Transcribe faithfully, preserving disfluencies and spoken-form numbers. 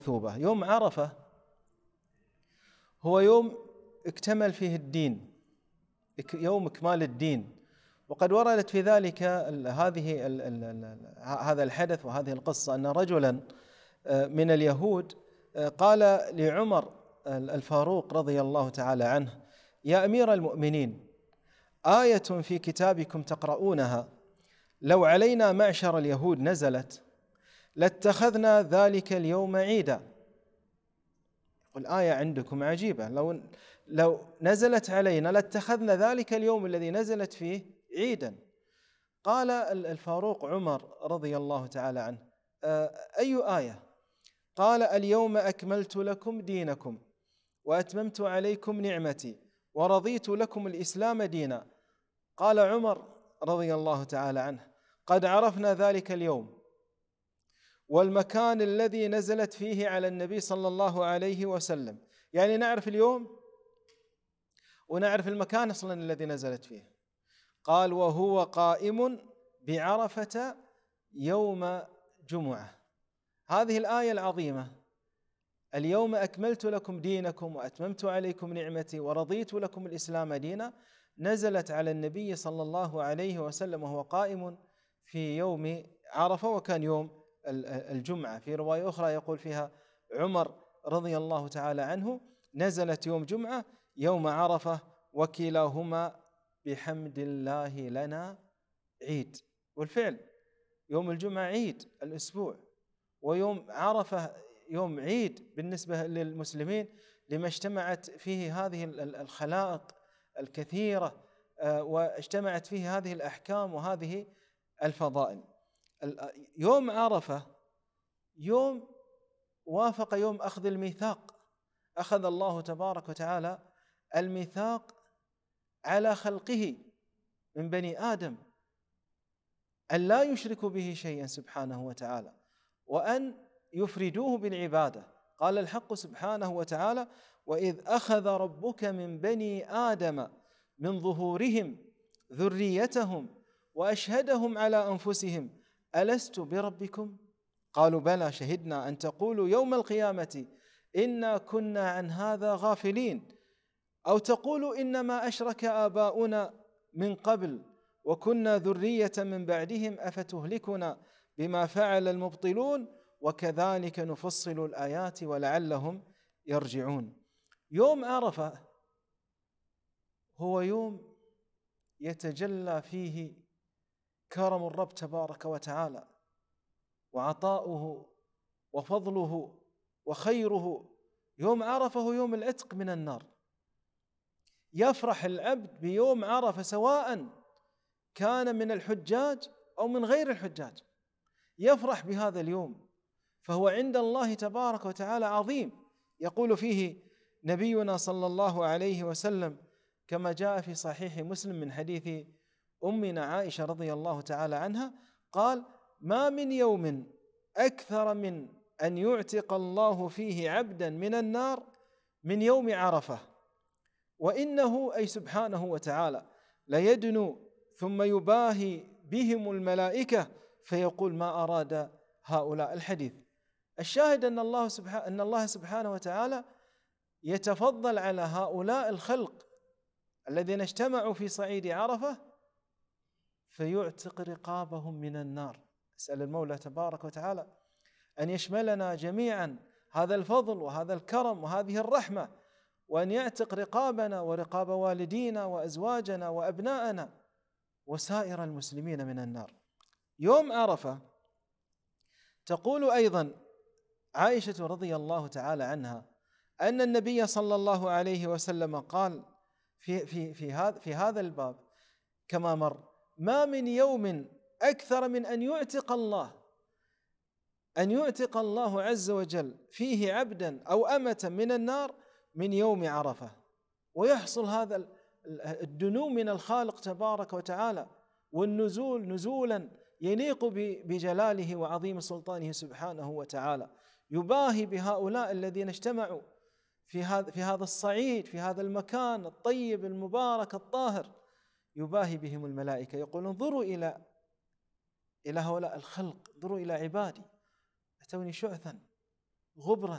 ثوبة. يوم عرفة هو يوم اكتمل فيه الدين، يوم إكمال الدين، وقد وردت في ذلك هذه هذا الحدث وهذه القصة أن رجلا من اليهود قال لعمر الفاروق رضي الله تعالى عنه: يا أمير المؤمنين، آية في كتابكم تقرؤونها لو علينا معشر اليهود نزلت لاتخذنا ذلك اليوم عيدا. والآية عندكم عجيبة، لو لو نزلت علينا لاتخذنا ذلك اليوم الذي نزلت فيه عيدا. قال الفاروق عمر رضي الله تعالى عنه: أي آية؟ قال: اليوم أكملت لكم دينكم وأتممت عليكم نعمتي ورضيت لكم الإسلام دينا. قال عمر رضي الله تعالى عنه: قد عرفنا ذلك اليوم والمكان الذي نزلت فيه على النبي صلى الله عليه وسلم. يعني نعرف اليوم ونعرف المكان أصلا الذي نزلت فيه. قال: وهو قائم بعرفة يوم جمعة. هذه الآية العظيمة: اليوم أكملت لكم دينكم وأتممت عليكم نعمتي ورضيت لكم الإسلام دينا، نزلت على النبي صلى الله عليه وسلم وهو قائم في يوم عرفة، وكان يوم الجمعة. في رواية أخرى يقول فيها عمر رضي الله تعالى عنه: نزلت يوم جمعة يوم عرفة وكلاهما بحمد الله لنا عيد. والفعل يوم الجمعة عيد الأسبوع، ويوم عرفة يوم عيد بالنسبة للمسلمين لما اجتمعت فيه هذه الخلائق الكثيرة واجتمعت فيه هذه الأحكام وهذه الفضائل. يوم عرفة يوم وافق يوم أخذ الميثاق. أخذ الله تبارك وتعالى الميثاق على خلقه من بني آدم أن لا يشركوا به شيئا سبحانه وتعالى، وأن يفردوه بالعبادة. قال الحق سبحانه وتعالى: وإذ أخذ ربك من بني آدم من ظهورهم ذريتهم وأشهدهم على أنفسهم ألست بربكم؟ قالوا بلى شهدنا أن تقولوا يوم القيامة إنا كنا عن هذا غافلين، أو تقولوا إنما أشرك آباؤنا من قبل وكنا ذرية من بعدهم أفتهلكنا بما فعل المبطلون وكذلك نفصل الآيات ولعلهم يرجعون. يوم عرفة هو يوم يتجلى فيه كرم الرب تبارك وتعالى وعطاؤه وفضله وخيره. يوم عرفة هو يوم العتق من النار. يفرح العبد بيوم عرفة سواء كان من الحجاج أو من غير الحجاج، يفرح بهذا اليوم، فهو عند الله تبارك وتعالى عظيم. يقول فيه نبينا صلى الله عليه وسلم كما جاء في صحيح مسلم من حديث أمنا عائشة رضي الله تعالى عنها قال: ما من يوم أكثر من أن يعتق الله فيه عبدا من النار من يوم عرفة، وإنه أي سبحانه وتعالى ليدنو ثم يباهي بهم الملائكة فيقول ما أراد هؤلاء. الحديث الشاهد أن الله سبحانه أن الله سبحانه وتعالى يتفضل على هؤلاء الخلق الذين اجتمعوا في صعيد عرفة فيعتق رقابهم من النار. أسأل المولى تبارك وتعالى أن يشملنا جميعا هذا الفضل وهذا الكرم وهذه الرحمة، وأن يعتق رقابنا ورقاب والدينا وأزواجنا وأبناءنا وسائر المسلمين من النار. يوم عرفة تقول أيضا عائشة رضي الله تعالى عنها أن النبي صلى الله عليه وسلم قال في في في هذا في هذا الباب كما مر: ما من يوم أكثر من أن يعتق الله أن يعتق الله عز وجل فيه عبدا أو أمة من النار من يوم عرفة. ويحصل هذا الدنو من الخالق تبارك وتعالى والنزول نزولا يليق بجلاله وعظيم سلطانه سبحانه وتعالى، يباهي بهؤلاء الذين اجتمعوا في هذا في هذا الصعيد في هذا المكان الطيب المبارك الطاهر، يباهي بهم الملائكة. يقول: انظروا إلى إلى هؤلاء الخلق، انظروا إلى عبادي أتوني شعثا غبرا